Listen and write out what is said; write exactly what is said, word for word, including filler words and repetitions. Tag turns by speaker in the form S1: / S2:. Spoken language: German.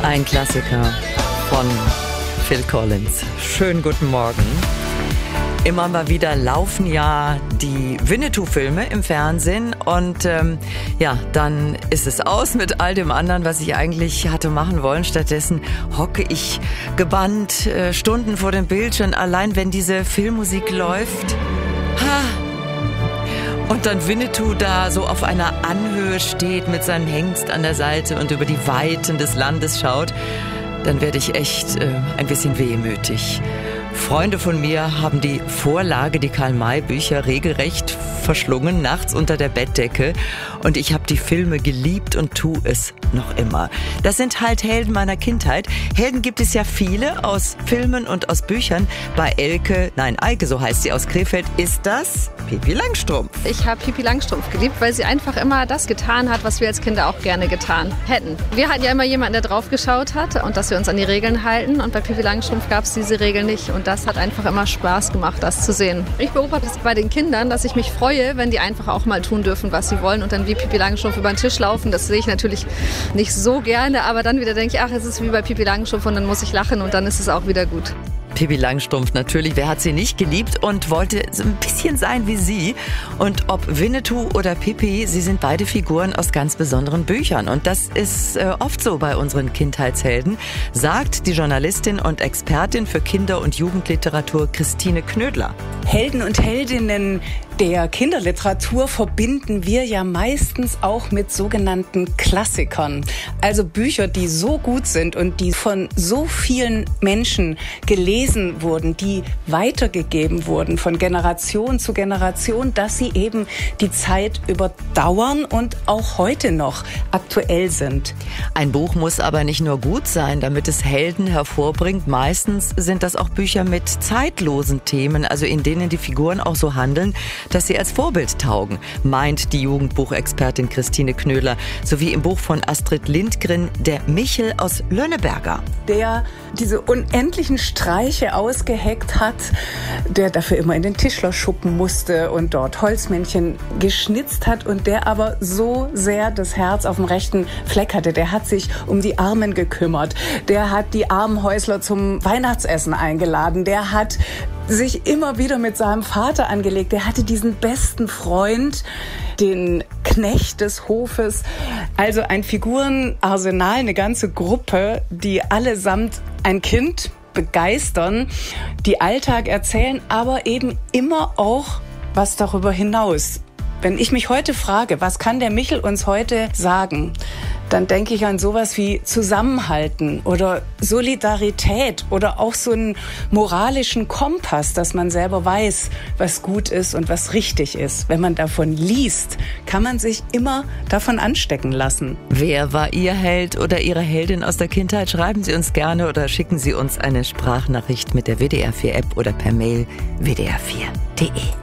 S1: Ein Klassiker von Phil Collins. Schönen guten Morgen. Immer mal wieder laufen ja die Winnetou-Filme im Fernsehen und ähm, ja, dann ist es aus mit all dem anderen, was ich eigentlich hatte machen wollen. Stattdessen hocke ich gebannt äh, Stunden vor dem Bildschirm, allein wenn diese Filmmusik läuft. Ha! Und dann Winnetou da so auf einer Anhöhe steht mit seinem Hengst an der Seite und über die Weiten des Landes schaut, dann werde ich echt äh, ein bisschen wehmütig. Freunde von mir haben die Vorlage, die Karl-May-Bücher, regelrecht verschlungen, nachts unter der Bettdecke. Und ich habe die Filme geliebt und tue es noch immer. Das sind halt Helden meiner Kindheit. Helden gibt es ja viele aus Filmen und aus Büchern. Bei Elke, nein, Eike, so heißt sie, aus Krefeld, ist das Pippi Langstrumpf.
S2: Ich habe Pippi Langstrumpf geliebt, weil sie einfach immer das getan hat, was wir als Kinder auch gerne getan hätten. Wir hatten ja immer jemanden, der drauf geschaut hat und dass wir uns an die Regeln halten. Und bei Pippi Langstrumpf gab es diese Regeln nicht. Und das hat einfach immer Spaß gemacht, das zu sehen. Ich beobachte es bei den Kindern, dass ich mich freue, wenn die einfach auch mal tun dürfen, was sie wollen und dann wie Pippi Langstrumpf über den Tisch laufen. Das sehe ich natürlich nicht so gerne, aber dann wieder denke ich, ach, es ist wie bei Pippi Langstrumpf und dann muss ich lachen und dann ist es auch wieder gut.
S1: Pippi Langstrumpf natürlich, wer hat sie nicht geliebt und wollte so ein bisschen sein wie sie? Und ob Winnetou oder Pippi, sie sind beide Figuren aus ganz besonderen Büchern. Und das ist äh, oft so bei unseren Kindheitshelden, sagt die Journalistin und Expertin für Kinder- und Jugendliteratur Christine Knödler.
S3: Helden und Heldinnen der Kinderliteratur verbinden wir ja meistens auch mit sogenannten Klassikern. Also Bücher, die so gut sind und die von so vielen Menschen gelesen wurden, die weitergegeben wurden von Generation zu Generation, dass sie eben die Zeit überdauern und auch heute noch aktuell sind.
S1: Ein Buch muss aber nicht nur gut sein, damit es Helden hervorbringt. Meistens sind das auch Bücher mit zeitlosen Themen, also in denen die Figuren auch so handeln, dass sie als Vorbild taugen, meint die Jugendbuchexpertin Christine Knödler, sowie im Buch von Astrid Lindgren, der Michel aus Lönneberger.
S3: Der diese unendlichen Streiche ausgeheckt hat, der dafür immer in den Tischler schuppen musste und dort Holzmännchen geschnitzt hat und der aber so sehr das Herz auf dem rechten Fleck hatte. Der hat sich um die Armen gekümmert, der hat die Armenhäusler zum Weihnachtsessen eingeladen, der hat sich immer wieder mit seinem Vater angelegt. Er hatte diesen besten Freund, den Knecht des Hofes. Also ein Figurenarsenal, eine ganze Gruppe, die allesamt ein Kind begeistern, die Alltag erzählen, aber eben immer auch was darüber hinaus. Wenn ich mich heute frage, was kann der Michel uns heute sagen, dann denke ich an sowas wie Zusammenhalten oder Solidarität oder auch so einen moralischen Kompass, dass man selber weiß, was gut ist und was richtig ist. Wenn man davon liest, kann man sich immer davon anstecken lassen.
S1: Wer war Ihr Held oder Ihre Heldin aus der Kindheit? Schreiben Sie uns gerne oder schicken Sie uns eine Sprachnachricht mit der W D R vier App oder per Mail w d r vier punkt d e.